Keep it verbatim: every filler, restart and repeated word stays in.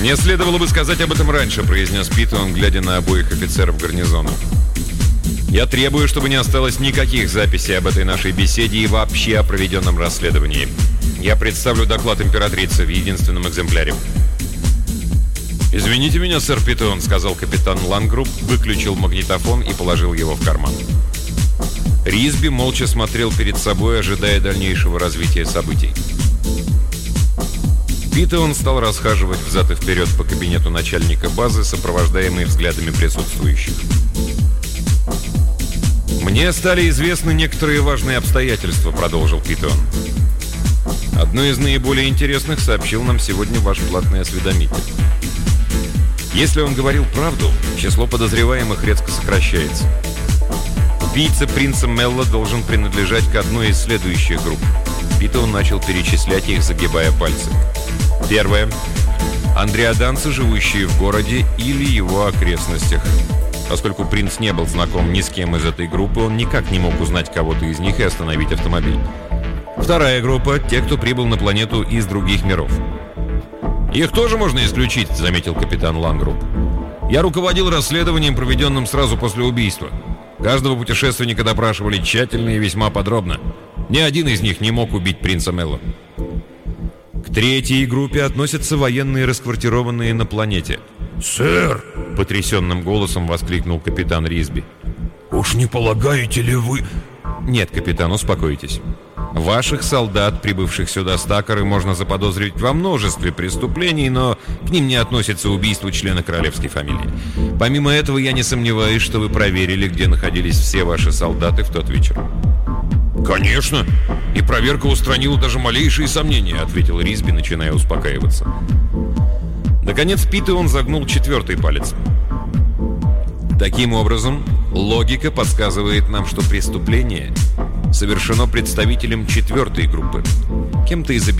«Мне следовало бы сказать об этом раньше», — произнес Питон, глядя на обоих офицеров гарнизона. «Я требую, чтобы не осталось никаких записей об этой нашей беседе и вообще о проведенном расследовании. Я представлю доклад императрицы в единственном экземпляре». «Извините меня, сэр Питон», — сказал капитан Лангрупп, выключил магнитофон и положил его в карман. Ризби молча смотрел перед собой, ожидая дальнейшего развития событий. Питон стал расхаживать взад и вперед по кабинету начальника базы, сопровождаемый взглядами присутствующих. «Мне стали известны некоторые важные обстоятельства», — продолжил Питон. «Одно из наиболее интересных сообщил нам сегодня ваш платный осведомитель. Если он говорил правду, число подозреваемых резко сокращается. Убийца принца Мелло должен принадлежать к одной из следующих групп». Питон начал перечислять их, загибая пальцы. Первое. Андреаданцы, живущие в городе или его окрестностях. Поскольку принц не был знаком ни с кем из этой группы, он никак не мог узнать кого-то из них и остановить автомобиль. Вторая группа – те, кто прибыл на планету из других миров. «Их тоже можно исключить», – заметил капитан Лангрупп. «Я руководил расследованием, проведенным сразу после убийства. Каждого путешественника допрашивали тщательно и весьма подробно. Ни один из них не мог убить принца Мелло». К третьей группе относятся военные, расквартированные на планете. «Сэр!» — потрясенным голосом воскликнул капитан Ризби. «Уж не полагаете ли вы...» «Нет, капитан, успокойтесь. Ваших солдат, прибывших сюда с Такары, можно заподозрить во множестве преступлений, но к ним не относится убийство члена королевской фамилии. Помимо этого, я не сомневаюсь, что вы проверили, где находились все ваши солдаты в тот вечер». «Конечно! И проверка устранила даже малейшие сомнения», — ответил Ризби, начиная успокаиваться. Наконец, Питон загнул четвертый палец. «Таким образом, логика подсказывает нам, что преступление совершено представителем четвертой группы, кем-то из